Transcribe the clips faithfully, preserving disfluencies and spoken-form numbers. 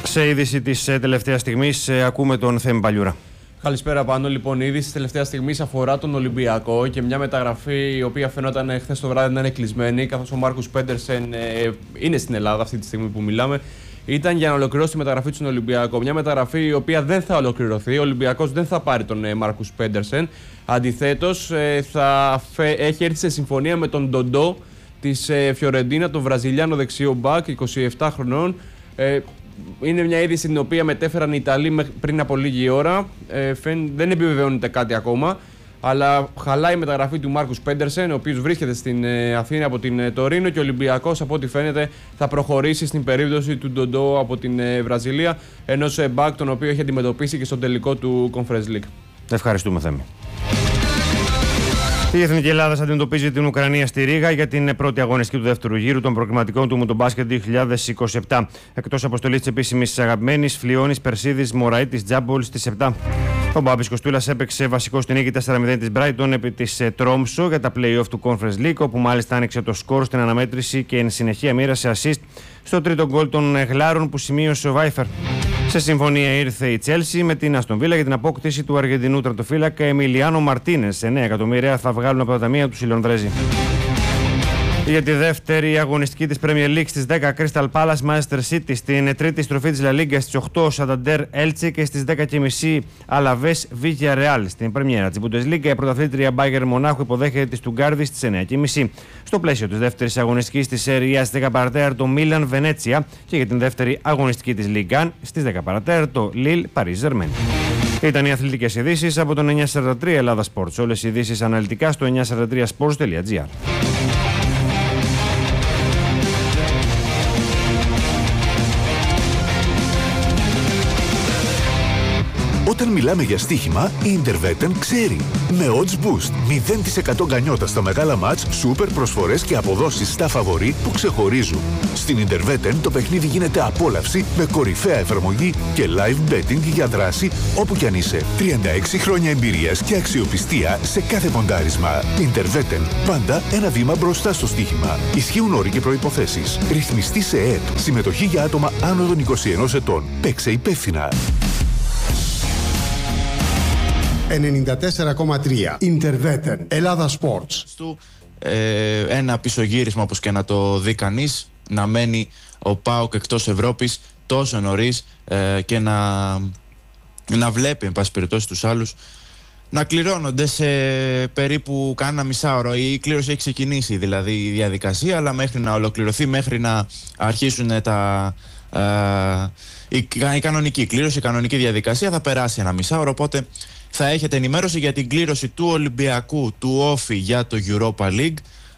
Σε είδηση της τελευταίας στιγμής ακούμε τον Θέμη Παλιούρα. Καλησπέρα Πάνο. Λοιπόν, η είδηση της τελευταίας στιγμής αφορά τον Ολυμπιακό και μια μεταγραφή η οποία φαινόταν χθες το βράδυ να είναι κλεισμένη, καθώς ο Μάρκους Πέντερσεν ε, είναι στην Ελλάδα αυτή τη στιγμή που μιλάμε. Ήταν για να ολοκληρώσει τη μεταγραφή του στον Ολυμπιακό. Μια μεταγραφή η οποία δεν θα ολοκληρωθεί. Ο Ολυμπιακός δεν θα πάρει τον ε, Μάρκους Πέντερσεν. Αντιθέτως, ε, θα φε... έχει έρθει σε συμφωνία με τον Ντοντό της ε, Φιωρεντίνα, τον Βραζιλιάνο δεξιό μπακ, είκοσι επτά χρονών. Ε, Είναι μια είδηση την οποία μετέφεραν οι Ιταλοί πριν από λίγη ώρα. Ε, δεν επιβεβαιώνεται κάτι ακόμα. Αλλά χαλάει η μεταγραφή του Μάρκους Πέντερσεν, ο οποίος βρίσκεται στην ε, Αθήνα από την ε, Τωρίνο, και ο Ολυμπιακός, από ό,τι φαίνεται, θα προχωρήσει στην περίπτωση του Ντοντό από την ε, Βραζιλία, ενός ε, μπακ τον οποίο έχει αντιμετωπίσει και στο τελικό του Conference League. Ευχαριστούμε, Θέμη. Η Εθνική Ελλάδα αντιμετωπίζει την Ουκρανία στη Ρήγα για την πρώτη αγωνιστική του δεύτερου γύρου των προκριματικών του Μουντομπάσκετ δύο χιλιάδες είκοσι επτά. Εκτός αποστολής της επίσημης αγαπημένης, Φλιώνης, Περσίδης, Μωραΐτης, Τζάμπολ στις επτά. Ο Μπάμπης Κοστούλας έπαιξε βασικό στην νίκη τέσσερα μηδέν της Brighton επί της Τρόμσο για τα play-off του Conference League, όπου μάλιστα άνοιξε το σκορ στην αναμέτρηση και εν συνεχεία μοίρασε assist στο τρίτο γκολ των Γλάρων που σημείωσε ο Βάιφερ. Σε συμφωνία ήρθε η Τσέλσι με την Αστον Βίλα για την απόκτηση του Αργεντινού τρατοφύλακα Εμιλιάνο Μαρτίνες. εννέα εκατομμύρια θα βγάλουν από τα ταμεία του οι Λονδρέζοι. Για τη δεύτερη αγωνιστική της Premier League στις δέκα Crystal Palace Manchester City, στην τρίτη στροφή της La Liga στις οκτώ Santander Elche και στις δέκα και μισή Alaves Villarreal. Στην πρεμιέρα της Bundesliga η πρωταθλήτρια Bayern Μονάχου υποδέχεται τη Στουγκάρδη στις εννέα και μισή. Στο πλαίσιο της δεύτερης αγωνιστικής της Serie A στις δέκα παρατέταρτο το Milan Venezia και για την δεύτερη αγωνιστική της Ligue ένα στις δέκα παρατέταρτο το Lille Paris Germain. Ήταν οι αθλητικές ειδήσεις από τον εννιακόσια σαράντα τρία Ελλάδα Sports. Όλες οι ειδήσεις αναλυτικά στο εννιακόσια σαράντα τρία sports τελεία gr. Όταν μιλάμε για στοίχημα, η Interveten ξέρει. Με Odds Boost, μηδέν τοις εκατό γκανιότα στα μεγάλα μάτς, σούπερ προσφορές και αποδόσεις στα φαβορί που ξεχωρίζουν. Στην Interveten το παιχνίδι γίνεται απόλαυση με κορυφαία εφαρμογή και live betting για δράση όπου κι αν είσαι. τριάντα έξι χρόνια εμπειρίας και αξιοπιστία σε κάθε ποντάρισμα. Interveten, πάντα ένα βήμα μπροστά στο στοίχημα. Ισχύουν όροι και προϋποθέσεις. Ρυθμιστή σε ΕΕΠ. Συμμετοχή για άτομα άνω των είκοσι ενός ετών. Παίξε υπεύθυνα. ενενήντα τέσσερα κόμμα τρία Interveten, Ελλάδα Sports. Του, ε, ένα πισωγύρισμα, όπως και να το δει κανείς, να μένει ο ΠΑΟΚ εκτός Ευρώπης τόσο νωρίς ε, και να, να βλέπει, εν πάση περιπτώσει, τους άλλους να κληρώνονται σε περίπου κάνα μισάωρο. Η κλήρωση έχει ξεκινήσει, δηλαδή η διαδικασία, αλλά μέχρι να ολοκληρωθεί, μέχρι να αρχίσουν τα... Ε, η, η κανονική κλήρωση, η κανονική διαδικασία θα περάσει ένα μισάωρο, οπότε θα έχετε ενημέρωση για την κλήρωση του Ολυμπιακού, του Όφη για το Europa League,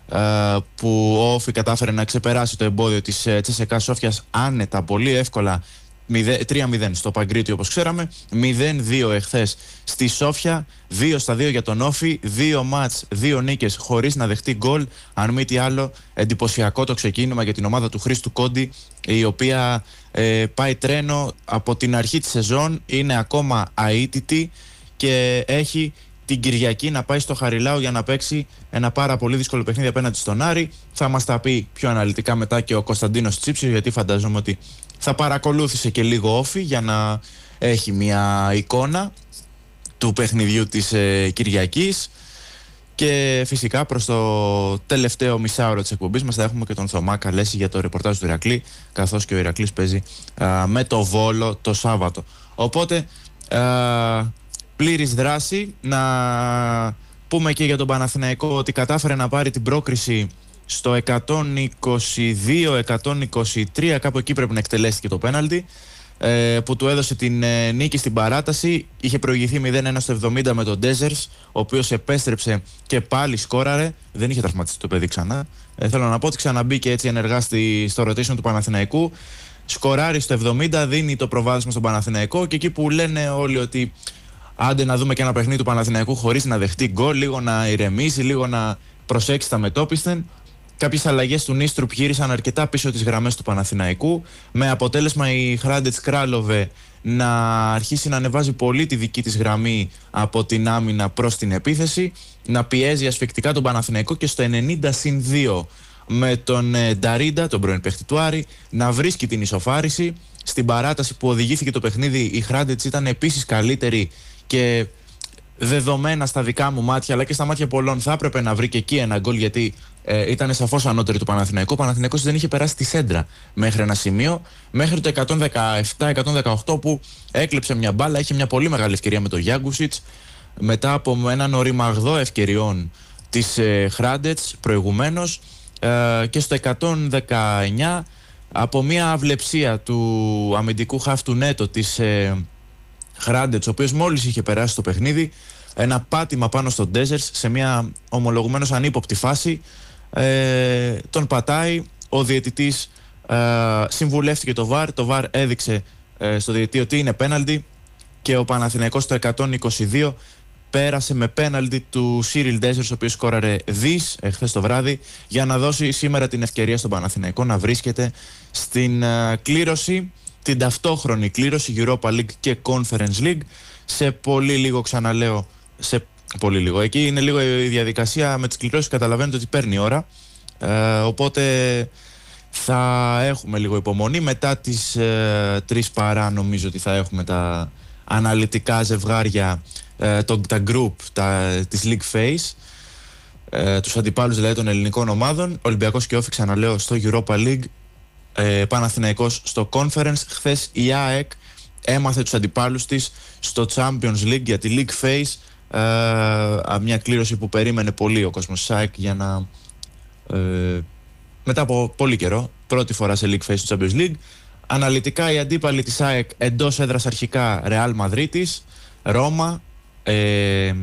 που ο Όφη κατάφερε να ξεπεράσει το εμπόδιο της Τσέσεκα Σόφιας άνετα, πολύ εύκολα, τρία μηδέν στο Παγκρίτιο όπως ξέραμε, μηδέν δύο εχθές στη Σόφια, δύο στα δύο για τον Όφη, δύο μάτς, δύο νίκες χωρίς να δεχτεί γκολ. Αν μη τι άλλο, εντυπωσιακό το ξεκίνημα για την ομάδα του Χρήστου Κόντι, η οποία ε, πάει τρένο από την αρχή της σεζόν, είναι ακόμα αίτητη και έχει την Κυριακή να πάει στο Χαριλάου για να παίξει ένα πάρα πολύ δύσκολο παιχνίδι απέναντι στον Άρη. Θα μας τα πει πιο αναλυτικά μετά και ο Κωνσταντίνος Τσίψιος, γιατί φανταζόμαι ότι θα παρακολούθησε και λίγο Όφη για να έχει μια εικόνα του παιχνιδιού της ε, Κυριακής. Και φυσικά προς το τελευταίο μισάωρο της εκπομπής μας θα έχουμε και τον Θωμά Καλέση για το ρεπορτάζ του Ηρακλή, καθώς και ο Ηρακλής παίζει α, με το Βόλο το Σάββατο. Οπότε α, πλήρης δράση. Να πούμε και για τον Παναθηναϊκό ότι κατάφερε να πάρει την πρόκριση στο εκατόν είκοσι δύο εκατόν είκοσι τρία, κάπου εκεί πρέπει να εκτελέστηκε το πέναλτι, ε, που του έδωσε την ε, νίκη στην παράταση. Είχε προηγηθεί μηδέν ένα στο εβδομήντα με τον Ντέζερς, ο οποίος επέστρεψε και πάλι σκόραρε. Δεν είχε τραυματιστεί το παιδί ξανά. Ε, θέλω να πω ότι ξαναμπήκε έτσι ενεργά στη, στο rotation του Παναθηναϊκού. Σκοράρει στο εβδομήντα, δίνει το προβάδισμα στον Παναθηναϊκό, και εκεί που λένε όλοι ότι άντε να δούμε και ένα παιχνίδι του Παναθηναϊκού χωρίς να δεχτεί γκολ, λίγο να ηρεμήσει, λίγο να προσέξει τα μετόπισθεν. Κάποιες αλλαγές του Νίστρουπ γύρισαν αρκετά πίσω τις γραμμές του Παναθηναϊκού, με αποτέλεσμα η Χράντετς Κράλοβε να αρχίσει να ανεβάζει πολύ τη δική της γραμμή από την άμυνα προς την επίθεση, να πιέζει ασφικτικά τον Παναθηναϊκό, και στο ενενήντα συν δύο με τον ε, Νταρίντα, τον πρώην παίχτη του Άρη, να βρίσκει την ισοφάριση. Στην παράταση που οδηγήθηκε το παιχνίδι, η Hrádec ήταν επίσης καλύτερη και δεδομένα στα δικά μου μάτια, αλλά και στα μάτια πολλών, θα έπρεπε να βρει και εκεί ένα γκολ, γιατί ε, ήταν σαφώς ανώτερη του Παναθηναϊκού. Ο Παναθηναϊκός δεν είχε περάσει τη σέντρα μέχρι ένα σημείο, μέχρι το εκατόν δεκαεπτά εκατόν δεκαοκτώ που έκλεψε μια μπάλα, είχε μια πολύ μεγάλη ευκαιρία με τον Γιάνγκουσιτς, μετά από έναν οριμαγδό ευκαιριών της ε, Hrádec προηγουμένως, ε, και στο εκατόν δεκαεννιά από μια αυλεψία του αμυντικού χαφ του Νέτο της ε, Hrádec, ο οποίος μόλις είχε περάσει το παιχνίδι, ένα πάτημα πάνω στον Ντέζερς σε μια ομολογουμένως ανύποπτη φάση, ε, τον πατάει, ο διαιτητής ε, συμβουλεύτηκε το βαρ, το βαρ έδειξε ε, στο διαιτητή ότι είναι πέναλτι και ο Παναθηναϊκός το εκατόν είκοσι δύο πέρασε με πέναλτι του Σίριλ Ντέζερς, ο οποίος σκόραρε δις εχθές το βράδυ, για να δώσει σήμερα την ευκαιρία στον Παναθηναϊκό να βρίσκεται στην uh, κλήρωση, την ταυτόχρονη κλήρωση Europa League και Conference League. Σε πολύ λίγο, ξαναλέω, σε πολύ λίγο. Εκεί είναι λίγο η διαδικασία με τις κληρώσεις, καταλαβαίνετε ότι παίρνει ώρα. Uh, οπότε θα έχουμε λίγο υπομονή. Μετά τις uh, τρεις παρά νομίζω ότι θα έχουμε τα αναλυτικά ζευγάρια, ε, το, τα group τα, της League Phase, ε, τους αντιπάλους δηλαδή των ελληνικών ομάδων. Ολυμπιακός και Όφη, ξαναλέω, στο Europa League, ε, Παναθηναϊκός στο Conference. Χθες η ΑΕΚ έμαθε τους αντιπάλους της στο Champions League για τη League Phase, ε, μια κλήρωση που περίμενε πολύ ο κόσμος της ΑΕΚ για να, ε, μετά από πολύ καιρό, πρώτη φορά σε League Phase του Champions League. Αναλυτικά οι αντίπαλοι της ΑΕΚ εντός έδρας αρχικά Ρεάλ Μαδρίτης, Ρώμα, ε,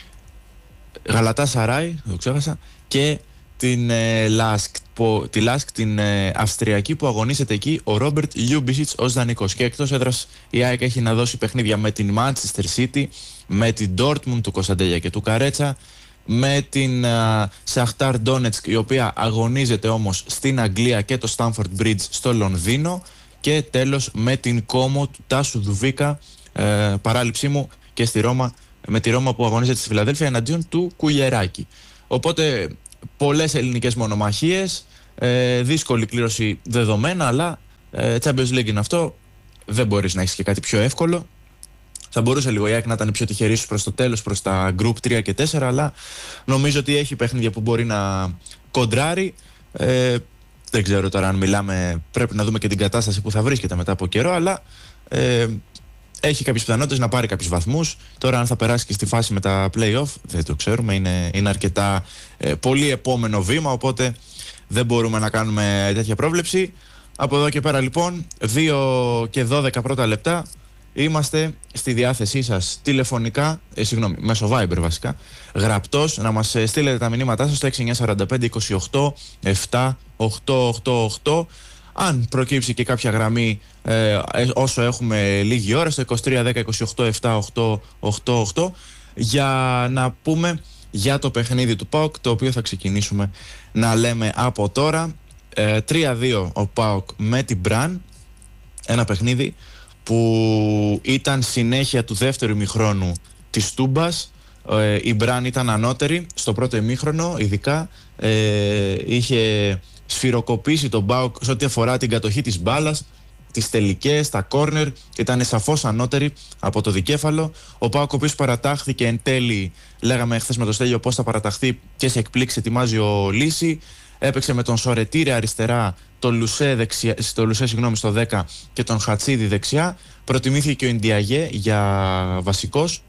Γαλατά Σαράι, το ξέχασα, και την ε, Λάσκ, που, τη Λάσκ, την ε, Αυστριακή, που αγωνίζεται εκεί ο Ρόμπερτ Λιούμπισιτς ως δανεικός. Και εκτός έδρας η ΑΕΚ έχει να δώσει παιχνίδια με την Manchester City, με την Dortmund του Κωνσταντέλια και του Καρέτσα, με την Σαχτάρ uh, Ντόνετσκ, η οποία αγωνίζεται όμως στην Αγγλία, και το Stamford Bridge στο Λονδίνο, και τέλος με την Κόμο του Τάσου Δουβίκα, ε, παράληψή μου, και στη Ρώμα, με τη Ρώμα που αγωνίζεται στη Φιλαδέλφια εναντίον του Κουλιεράκη. Οπότε πολλές ελληνικές μονομαχίες, ε, δύσκολη κλήρωση δεδομένα, αλλά ε, Champions League είναι αυτό, δεν μπορείς να έχεις και κάτι πιο εύκολο. Θα μπορούσε λίγο η ΑΕΚ να ήταν πιο τυχερή προς το τέλος, προς τα Group τρία και τέσσερα, αλλά νομίζω ότι έχει παιχνίδια που μπορεί να κοντράρει. Ε, δεν ξέρω τώρα αν μιλάμε, πρέπει να δούμε και την κατάσταση που θα βρίσκεται μετά από καιρό, αλλά ε, έχει κάποιες πιθανότητες να πάρει κάποιους βαθμούς. Τώρα αν θα περάσει και στη φάση με τα play-off δεν το ξέρουμε, είναι, είναι αρκετά ε, πολύ επόμενο βήμα, οπότε δεν μπορούμε να κάνουμε τέτοια πρόβλεψη. Από εδώ και πέρα λοιπόν, δύο και δώδεκα πρώτα λεπτά, είμαστε στη διάθεσή σας τηλεφωνικά, ε, συγγνώμη, μέσω Viber βασικά, γραπτός, να μας ε, στείλετε τα μηνύματά σας στο έξι εννιά τέσσερα πέντε είκοσι οκτώ επτά οκτώ οκτώ οκτώ. Αν προκύψει και κάποια γραμμή, ε, όσο έχουμε λίγη ώρα, στο είκοσι τρία δέκα είκοσι οκτώ επτά οκτώ οκτώ οκτώ, για να πούμε για το παιχνίδι του ΠΑΟΚ, το οποίο θα ξεκινήσουμε να λέμε από τώρα. ε, τρία δύο ο ΠΑΟΚ με την Μπραν, ένα παιχνίδι που ήταν συνέχεια του δεύτερου ημιχρόνου της Τούμπας. Ε, η Μπραν ήταν ανώτερη στο πρώτο ημίχρονο, ειδικά ε, είχε σφυροκοπήσει τον ΠΑΟΚ σε ό,τι αφορά την κατοχή της μπάλας, τις τελικές, τα κόρνερ, ήταν σαφώς ανώτερη από το δικέφαλο. Ο ΠΑΟΚ, ο οποίος παρατάχθηκε εν τέλει, λέγαμε χθες με το Στέλιο πώς θα παραταχθεί, και σε εκπλήξη ετοιμάζει ο Λύση. Έπαιξε με τον Σορετήρη αριστερά, τον Λουσέ, δεξιά, το Λουσέ συγγνώμη, στο δέκα και τον Χατσίδη δεξιά. Προτιμήθηκε και ο Ιντιαγέ για βασικός.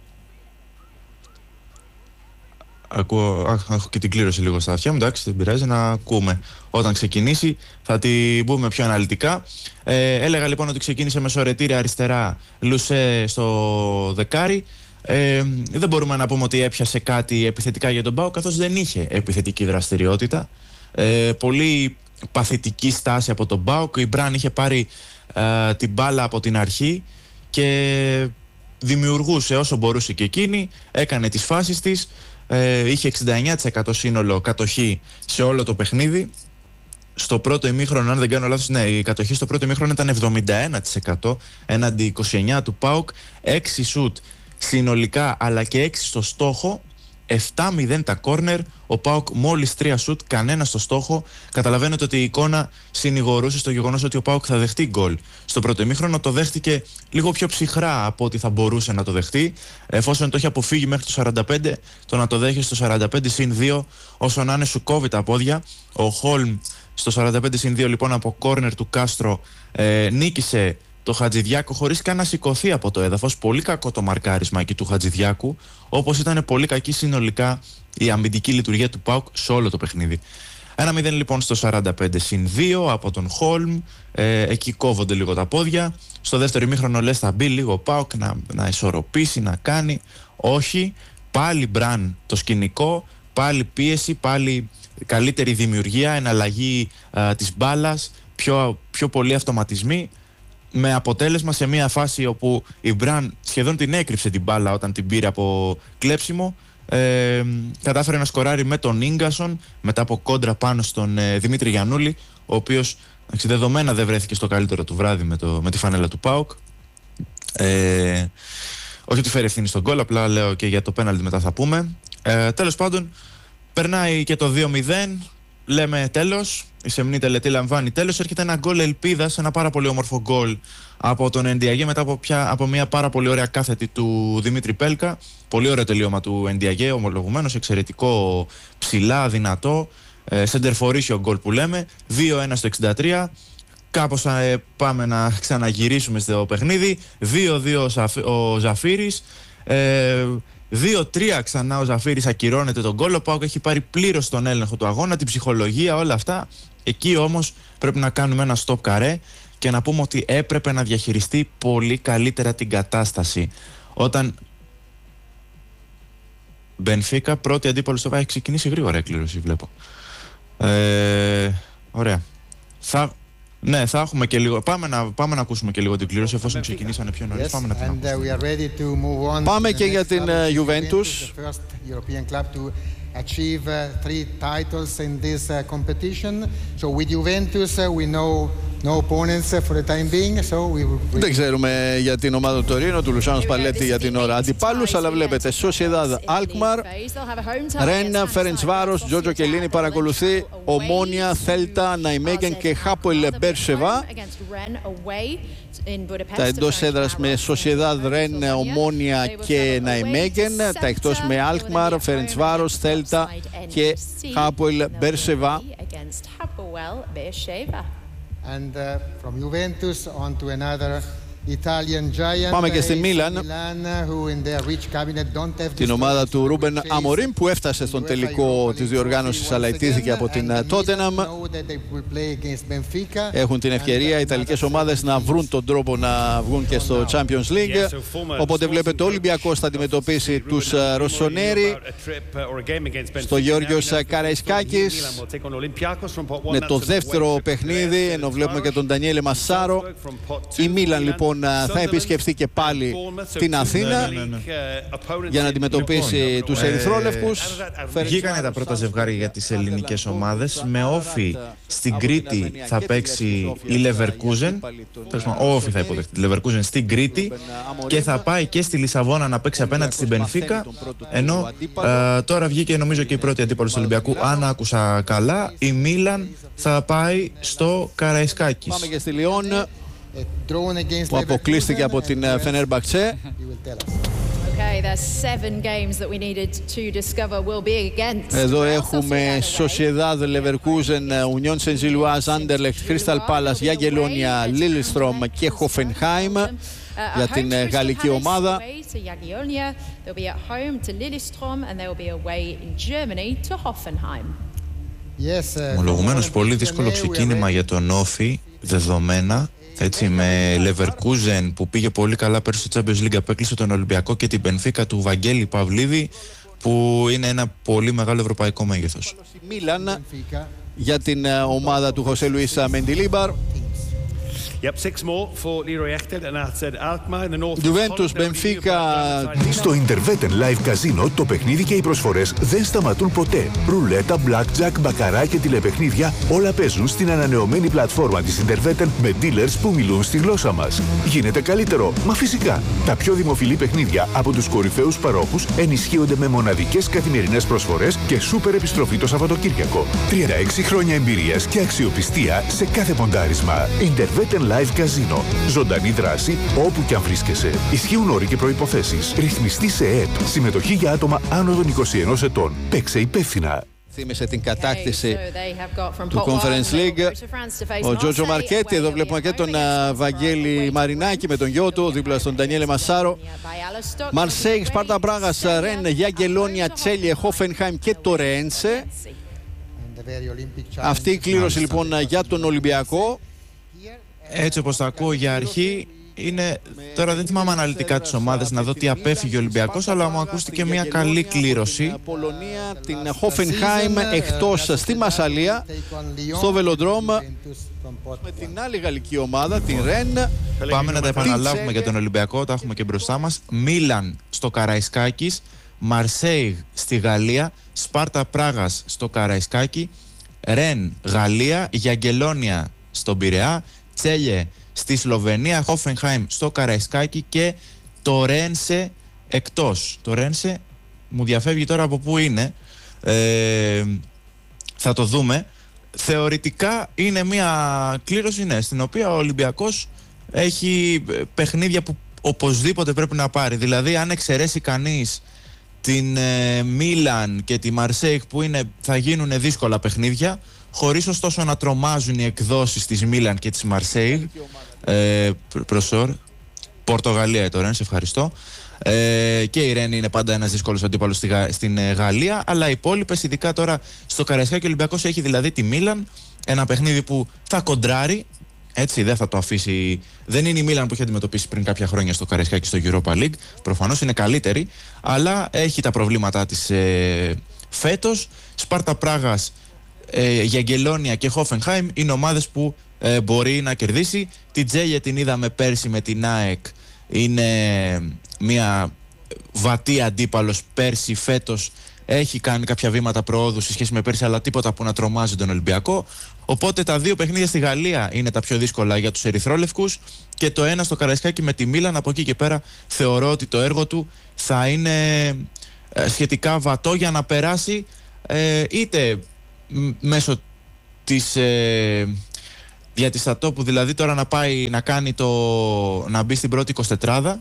Ακούω, αχ, έχω και την κλήρωση λίγο στα αυτιά μου, εντάξει, δεν πειράζει, να ακούμε. Όταν ξεκινήσει θα την πούμε πιο αναλυτικά. Ε, έλεγα λοιπόν ότι ξεκίνησε με Σορετήρη αριστερά, Λουσέ στο δεκάρι. Ε, δεν μπορούμε να πούμε ότι έπιασε κάτι επιθετικά για τον ΠΑΟΚ, καθώς δεν είχε επιθετική δραστηριότητα. Ε, πολύ παθητική στάση από τον ΠΑΟΚ. Η Μπραν είχε πάρει ε, την μπάλα από την αρχή και δημιουργούσε όσο μπορούσε και εκείνη, έκανε τις φάσεις της, ε, είχε εξήντα εννιά τοις εκατό σύνολο κατοχή σε όλο το παιχνίδι. Στο πρώτο ημίχρονο, αν δεν κάνω λάθος, ναι, η κατοχή στο πρώτο ημίχρονο ήταν εβδομήντα ένα τοις εκατό έναντι είκοσι εννιά τοις εκατό του ΠΑΟΚ, έξι σουτ συνολικά αλλά και έξι στο στόχο, επτά μηδέν τα κόρνερ, ο ΠΑΟΚ μόλις τρία σουτ, κανένα στο στόχο. Καταλαβαίνετε ότι η εικόνα συνηγορούσε στο γεγονός ότι ο ΠΑΟΚ θα δεχτεί γκολ. Στο πρώτο ημίχρονο το δέχτηκε λίγο πιο ψυχρά από ό,τι θα μπορούσε να το δεχτεί. Εφόσον το έχει αποφύγει μέχρι το σαράντα πέντε, το να το δέχει στο σαράντα πέντε συν δύο, όσο να είναι σου κόβει τα πόδια. Ο Χόλμ στο σαράντα πέντε συν δύο λοιπόν από κόρνερ του Κάστρο ε, νίκησε το Χατζηδιάκο χωρίς καν να σηκωθεί από το έδαφος. Πολύ κακό το μαρκάρισμα εκεί του Χατζηδιάκου, όπως ήταν πολύ κακή συνολικά η αμυντική λειτουργία του ΠΑΟΚ σε όλο το παιχνίδι. ένα μηδέν λοιπόν στο σαράντα πέντε συν δύο από τον Χόλμ. Ε, εκεί κόβονται λίγο τα πόδια. Στο δεύτερο ημίχρονο λες θα μπει λίγο ο ΠΑΟΚ να, να ισορροπήσει, να κάνει. Όχι, πάλι Μπραν το σκηνικό, πάλι πίεση, πάλι καλύτερη δημιουργία, εναλλαγή α, της μπάλας, πιο, πιο πολλοί αυτοματισμοί. Με αποτέλεσμα σε μια φάση όπου η Μπραν σχεδόν την έκρυψε την μπάλα όταν την πήρε από κλέψιμο, ε, κατάφερε να σκοράρει με τον Ίγκασον μετά από κόντρα πάνω στον ε, Δημήτρη Γιαννούλη, ο οποίος δεδομένα δεν βρέθηκε στο καλύτερο του βράδυ με, το, με τη φανέλα του ΠΑΟΚ. Ε, όχι ότι φέρει ευθύνη στον γκολ, απλά λέω και για το πέναλτι μετά θα πούμε. Ε, τέλος πάντων, περνάει και το δύο μηδέν, λέμε τέλος. Η σεμνή τελετή λαμβάνει τέλος. Έρχεται ένα γκολ ελπίδας, ένα πάρα πολύ όμορφο γκολ από τον Ενδιαγέ μετά από, πια, από μια πάρα πολύ ωραία κάθετη του Δημήτρη Πέλκα. Πολύ ωραίο τελείωμα του Ενδιαγέ, ομολογουμένως, εξαιρετικό, ψηλά, δυνατό. Ε, σεντερφορίσιο γκολ που λέμε. δύο ένα στο εξήντα τρία. Κάπως ε, πάμε να ξαναγυρίσουμε στο παιχνίδι. δύο δύο ο Ζαφύρης. Ε, δύο τρία ξανά ο Ζαφύρης ακυρώνεται τον γκολ. Ο ΠΑΟΚ έχει πάρει πλήρως τον έλεγχο του αγώνα, την ψυχολογία, όλα αυτά. Εκεί όμως πρέπει να κάνουμε ένα stop καρέ και να πούμε ότι έπρεπε να διαχειριστεί πολύ καλύτερα την κατάσταση. Όταν Μπενφίκα, πρώτη αντίπαλο στο έχει ξεκινήσει γρήγορα εκκλήρωση, βλέπω. Ε, ωραία. Θα... Ναι, θα έχουμε και λίγο. Πάμε να, πάμε να ακούσουμε και λίγο την κλήρωση, εφόσον ξεκινήσανε πιο νωρίς. Yes, πάμε να την ακούσουμε. Πάμε και για την uh, Juventus. Achieve uh, three titles in this uh, competition. So with Juventus uh, we know no opponents uh, for the time being. So we will... Δεν ξέρουμε για την ομάδα του Τωρίνο, του Λουσάνο Σπαλέτη για την ώρα αντιπάλους, αλλά βλέπετε Σοσιεδάδ Αλκμαρ, Ρεν, Φερεντσβάρος, Τζότζο Κελίνη παρακολουθεί, Ομόνια, Θέλτα, Ναϊμέγεν και Χάπολ Μπέρσεβα. Τα εντός έδρας με Σοσιεδάδ, Ρεν, Ομόνια και Ναϊμέγεν. Τα εκτός με Αλκμαρ, Φερεντσβάρος, Θέλτα και Χάπολ Μπέρσεβα. And uh, from Juventus on to another Italian giant. Πάμε και στη Μίλαν, την ομάδα του Ρούμπεν Αμορίμ που έφτασε στον τελικό της διοργάνωσης αλλά ιτήθηκε από την Τότεναμ. Έχουν την ευκαιρία οι Ιταλικές ομάδες να βρουν τον τρόπο να βγουν και στο Champions League. Οπότε βλέπετε ο Ολυμπιακός θα αντιμετωπίσει τους Ροσονέρι στο Γεώργιος Καραϊσκάκης. Είναι το δεύτερο παιχνίδι, ενώ βλέπουμε και τον Ντανιέλε Μασάρο. Η Μίλαν λοιπόν θα επισκεφθεί και πάλι την Αθήνα ναι, ναι, ναι. για να αντιμετωπίσει λοιπόν, τους ερυθρόλευκους. Ε, βγήκανε τα πρώτα ζευγάρια για τις ελληνικές ομάδες. Με όφι στην Κρήτη θα παίξει η Leverkusen. Ο όφι θα υποδεχτεί τη Leverkusen στην Κρήτη και θα πάει και στη Λισαβόνα να παίξει απέναντι στην Μπενφίκα. Ενώ ε, τώρα βγήκε νομίζω και η πρώτη αντίπαλος του Ολυμπιακού, αν άκουσα καλά. Η Μίλαν θα πάει στο Καραϊσκάκης. Πάμε και στη Λιόν που αποκλείστηκε από την Φενέρμπαχτσε. Εδώ έχουμε Sociedad, Leverkusen, Union Saint-Gilloise, Anderlecht, Crystal Palace, Jagiellonia, Lillestrøm και Hoffenheim για την γαλλική ομάδα. Ομολογουμένως πολύ δύσκολο ξεκίνημα για τον Όφι, δεδομένα. Έτσι, με Leverkusen που πήγε πολύ καλά πέρσι στο Champions League, απέκλεισε τον Ολυμπιακό και την Μπενφίκα του Βαγγέλη Παυλίδη, που είναι ένα πολύ μεγάλο ευρωπαϊκό μέγεθος. Μίλαν για την ομάδα του Χωσέ Λουίς Μεντιλίμπαρ. Juventus, Benfica. Στο Interveten Live Casino το παιχνίδι και οι προσφορές δεν σταματούν ποτέ. Ρουλέτα, blackjack, μπακαρά και τηλεπαιχνίδια όλα παίζουν στην ανανεωμένη πλατφόρμα της Interveten με dealers που μιλούν στη γλώσσα μας. Γίνεται καλύτερο, μα φυσικά. Τα πιο δημοφιλή παιχνίδια από τους κορυφαίους παρόχους ενισχύονται με μοναδικές καθημερινές προσφορές και σούπερ επιστροφή το Σαββατοκύριακο. τριάντα έξι χρόνια εμπειρίας και αξιοπιστία σε κάθε ποντάρισμα. Interveten Live Casino. Ζωντανή δράση όπου και αν βρίσκεσαι. Ισχύουν όροι και προϋποθέσεις. Ρυθμιστή σε ΕΕΠ. Συμμετοχή για άτομα άνω των είκοσι ενός ετών. Παίξε υπεύθυνα. Θύμισε την κατάκτηση του Conference League ο Τζότζο Μαρκέτη. Εδώ βλέπουμε και τον Βαγγέλη Μαρινάκη με τον γιο του δίπλα στον Ντανιέλε Μασάρο. Μαρσέιγ, Σπάρτα Πράγας, Ρεν, Γιαγκελόνια, Τσέλιε, Χόφενχάιμ και το Ρένσε. Αυτή η κλήρωση λοιπόν για τον Ολυμπιακό. Έτσι όπως το ακούω για αρχή, είναι, τώρα δεν θυμάμαι αναλυτικά τις ομάδες να δω τι απέφυγε ο Ολυμπιακός, αλλά μου ακούστηκε μια καλή κλήρωση. Την Πολωνία, την Χόφενχάιμ εκτός στη Μασσαλία, στο Βελοντρόμ, με την άλλη γαλλική ομάδα, την Ρεν. Πάμε να τα επαναλάβουμε για τον Ολυμπιακό, τα έχουμε και μπροστά μας. Μίλαν στο Καραϊσκάκης, Μαρσέιγ στη Γαλλία, Σπάρτα Πράγας στο Καραϊσκάκι, Ρεν Γαλλία, Γιαγκελόνια στον Πειραιά, Τσέλιε στη Σλοβενία, Χόφενχάιμ στο Καραϊσκάκι και το Ρένσε εκτός. Το Ρένσε μου διαφεύγει τώρα από πού είναι, ε, θα το δούμε. Θεωρητικά είναι μια κλήρωση, ναι, στην οποία ο Ολυμπιακός έχει παιχνίδια που οπωσδήποτε πρέπει να πάρει. Δηλαδή αν εξαιρέσει κανείς την ε, Μίλαν και τη Μαρσέικ που είναι, θα γίνουν δύσκολα παιχνίδια, χωρίς ωστόσο να τρομάζουν οι εκδόσεις της Μίλαν και της Μαρσέιγ. Ε, προσόρ, Πορτογαλία τώρα, σε ευχαριστώ. Ε, και η Ρεν είναι πάντα ένας δύσκολος αντίπαλος στη, στην ε, Γαλλία, αλλά οι υπόλοιπες, ειδικά τώρα στο Καραϊσκάκι, ο Ολυμπιακός έχει δηλαδή τη Μίλαν, ένα παιχνίδι που θα κοντράρει, έτσι δεν θα το αφήσει. Δεν είναι η Μίλαν που έχει αντιμετωπίσει πριν κάποια χρόνια στο Καραϊσκάκι στο Europa League, προφανώς είναι καλύτερη, αλλά έχει τα προβλήματά της ε, φέτος. Σπάρτα Πράγας, ε, Γιαγκελόνια και Χόφενχάιμ είναι ομάδες που ε, μπορεί να κερδίσει. Την Τζέλια την είδαμε πέρσι με την ΑΕΚ, είναι μια βατή αντίπαλος πέρσι, φέτος έχει κάνει κάποια βήματα προόδου σε σχέση με πέρσι, αλλά τίποτα που να τρομάζει τον Ολυμπιακό. Οπότε τα δύο παιχνίδια στη Γαλλία είναι τα πιο δύσκολα για τους ερυθρόλευκους και το ένα στο Καραϊσκάκι με τη Μίλαν. Από εκεί και πέρα θεωρώ ότι το έργο του θα είναι ε, σχετικά βατό για να περάσει ε, είτε μέσω της ε, διατιστατόπου, δηλαδή τώρα να πάει να κάνει το, να μπει στην πρώτη εικοσιτετράδα,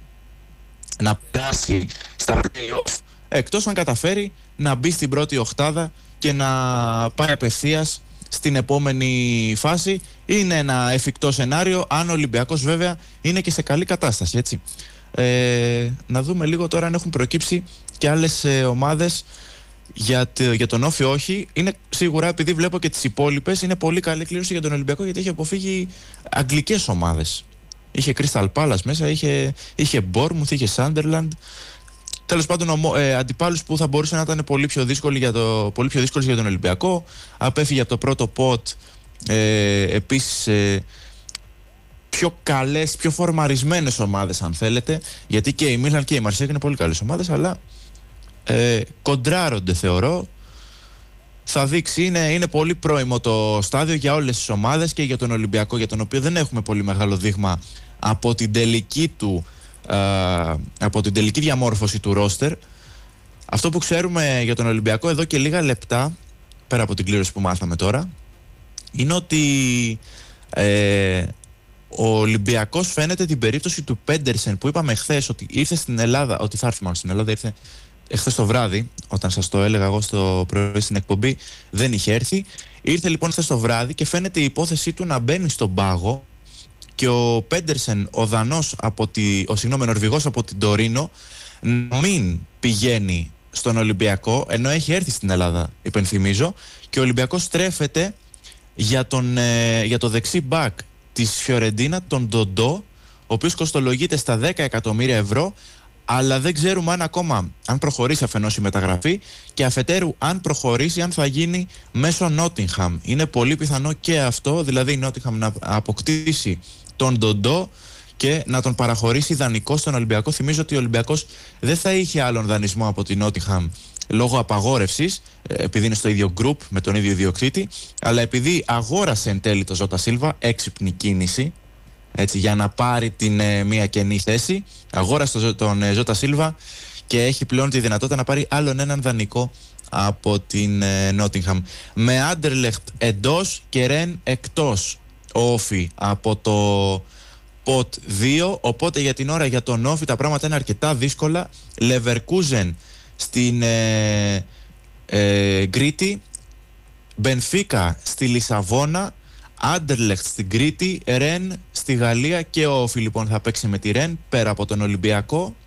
να περάσει στα play-off, εκτός αν καταφέρει να μπει στην πρώτη οχτάδα και να πάει απευθείας στην επόμενη φάση. Είναι ένα εφικτό σενάριο, αν ο Ολυμπιακός βέβαια είναι και σε καλή κατάσταση, έτσι. Ε, να δούμε λίγο τώρα αν έχουν προκύψει και άλλες ε, ομάδες. Για, για τον Όφη όχι. Είναι σίγουρα, επειδή βλέπω και τις υπόλοιπες, είναι πολύ καλή κλήρωση για τον Ολυμπιακό, γιατί έχει αποφύγει αγγλικές ομάδες. Είχε Crystal Palace μέσα, είχε, είχε Bournemouth, είχε Sunderland. Τέλος πάντων, ε, αντιπάλους που θα μπορούσαν να ήταν πολύ πιο δύσκολοι για, το, πολύ πιο δύσκολοι για τον Ολυμπιακό. Απέφυγε από το πρώτο πότ. Ε, επίσης, ε, πιο καλές, πιο φορμαρισμένες ομάδες, αν θέλετε. Γιατί και η Μίλαν και η Μαρσέικ είναι πολύ καλές ομάδες, αλλά Ε, κοντράρονται θεωρώ. Θα δείξει, είναι, είναι πολύ πρόημο το στάδιο για όλες τις ομάδες και για τον Ολυμπιακό, για τον οποίο δεν έχουμε πολύ μεγάλο δείγμα από την τελική του ε, από την τελική διαμόρφωση του ρόστερ. Αυτό που ξέρουμε για τον Ολυμπιακό εδώ και λίγα λεπτά, πέρα από την κλήρωση που μάθαμε τώρα, είναι ότι ε, ο Ολυμπιακός φαίνεται την περίπτωση του Πέντερσεν που είπαμε χθες ότι ήρθε στην Ελλάδα, ότι θα έρθει μάλλον στην Ελλάδα, ήρθε εχθές το βράδυ, όταν σας το έλεγα εγώ στο πρωί στην εκπομπή, δεν είχε έρθει. Ήρθε λοιπόν χθες το βράδυ και φαίνεται η υπόθεσή του να μπαίνει στον πάγο και ο Πέντερσεν, ο Δανός από τη, ο συγγνώμη, Νορβηγός από την Τωρίνο, να μην πηγαίνει στον Ολυμπιακό, ενώ έχει έρθει στην Ελλάδα, υπενθυμίζω, και ο Ολυμπιακός στρέφεται για, τον, ε, για το δεξί μπακ της Φιωρεντίνα, τον Ντοντό, ο οποίος κοστολογείται στα δέκα εκατομμύρια ευρώ. αλλά δεν ξέρουμε αν ακόμα αν προχωρήσει αφενός η μεταγραφή και αφετέρου αν προχωρήσει αν θα γίνει μέσω Νότιγχαμ. Είναι πολύ πιθανό και αυτό, δηλαδή η Νότιγχαμ να αποκτήσει τον Ντοντό και να τον παραχωρήσει δανεικό στον Ολυμπιακό. Θυμίζω ότι ο Ολυμπιακός δεν θα είχε άλλον δανεισμό από την Νότιγχαμ λόγω απαγόρευσης, επειδή είναι στο ίδιο γκρουπ με τον ίδιο ιδιοκτήτη, αλλά επειδή αγόρασε εν τέλει το Ζώτα Σίλβα, έξυπνη κίνηση, έτσι, για να πάρει την ε, μία κενή θέση, αγόρασε τον, τον ε, Ζώτα Σίλβα και έχει πλέον τη δυνατότητα να πάρει άλλον έναν δανεικό από την Νότιγχαμ. Ε, με Άντερλεχτ εντός και Ρεν εκτός ο Όφι από το Ποτ δύο, οπότε για την ώρα για τον Όφι τα πράγματα είναι αρκετά δύσκολα. Λεβερκούζεν στην ε, ε, Γκρίτη, Μπενφίκα στη Λισαβόνα, Άντερλεχτ στην Κρήτη, Ρεν στη Γαλλία και ο Όφι λοιπόν θα παίξει με τη Ρεν πέρα από τον Ολυμπιακό.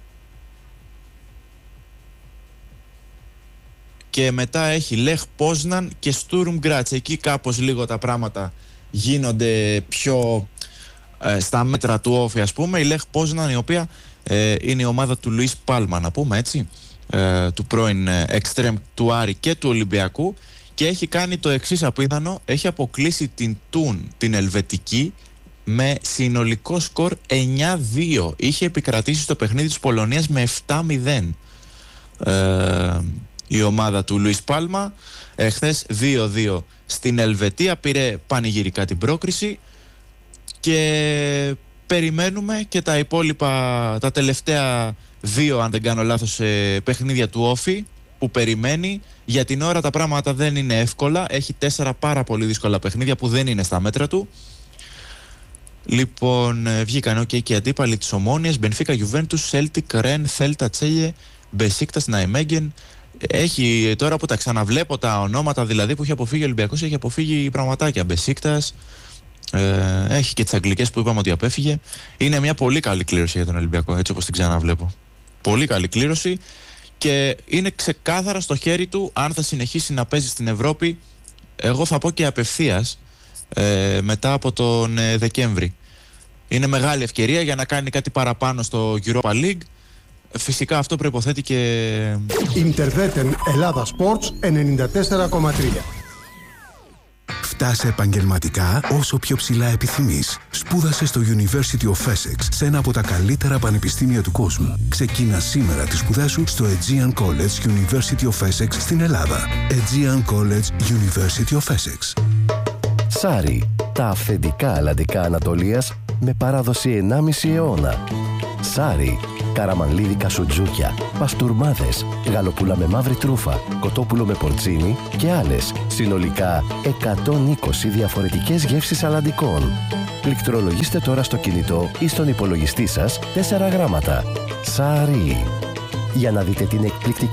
Και μετά έχει Λεχ Πόσναν και Στούρμ Γκράτς. Εκεί κάπως λίγο τα πράγματα γίνονται πιο ε, στα μέτρα του Όφι, ας πούμε. Η Λεχ Πόσναν, η οποία ε, είναι η ομάδα του Λουίς Πάλμα, να πούμε έτσι, ε, του πρώην εξτρέμ του Άρη και του Ολυμπιακού, και έχει κάνει το εξής απίθανο: έχει αποκλείσει την Τούν, την Ελβετική, με συνολικό σκορ εννιά δύο. Είχε επικρατήσει στο παιχνίδι της Πολωνίας με επτά μηδέν ε, η ομάδα του Λουίς Πάλμα. Εχθές δύο δύο στην Ελβετία, πήρε πανηγυρικά την πρόκριση και περιμένουμε και τα υπόλοιπα, τα τελευταία δύο, αν δεν κάνω λάθος, παιχνίδια του Όφι που περιμένει. Για την ώρα τα πράγματα δεν είναι εύκολα, έχει τέσσερα πάρα πολύ δύσκολα παιχνίδια που δεν είναι στα μέτρα του. Λοιπόν, βγήκαν okay, και οι αντίπαλοι της Ομόνοιας: Μπενφίκα, Γιουβέντους, Σέλτικ, Ρεν, Θέλτα Τσέλιε, Μπεσίκτας, Ναϊμέγγεν. Έχει τώρα που τα ξαναβλέπω τα ονόματα δηλαδή που έχει αποφύγει ο Ολυμπιακός, έχει αποφύγει πραγματάκια. Μπεσίκτας, ε, έχει και τις αγγλικές που είπαμε ότι απέφυγε. Είναι μια πολύ καλή κλήρωση για τον Ολυμπιακό, έτσι όπως την ξαναβλέπω. Πολύ καλή κλήρωση και είναι ξεκάθαρα στο χέρι του αν θα συνεχίσει να παίζει στην Ευρώπη. Εγώ θα πω και απευθείας ε, μετά από τον ε, Δεκέμβρη. Είναι μεγάλη ευκαιρία για να κάνει κάτι παραπάνω στο Europa League. Φυσικά αυτό προϋποθέτει και... Ιντερβέτεν Ελλάδα Sports ενενήντα τέσσερα κόμμα τρία. Φτάσε επαγγελματικά όσο πιο ψηλά επιθυμείς. Σπούδασε στο University of Essex, σε ένα από τα καλύτερα πανεπιστήμια του κόσμου. Ξεκίνα σήμερα τις σπουδές σου στο Aegean College University of Essex στην Ελλάδα. Aegean College University of Essex. Σάρι, τα αυθεντικά αλλαντικά Ανατολίας με παράδοση ενάμιση αιώνα. Σάρι, καραμανλίδικα σουτζούκια, παστούρμάδες, γαλοπούλα με μαύρη τρούφα, κοτόπουλο με πορτσίνι και άλλες. Συνολικά εκατόν είκοσι διαφορετικές γεύσεις αλλαντικών. Πληκτρολογήστε τώρα στο κινητό ή στον υπολογιστή σας τέσσερα γράμματα. Σάρι. Για να δείτε την εκπληκτική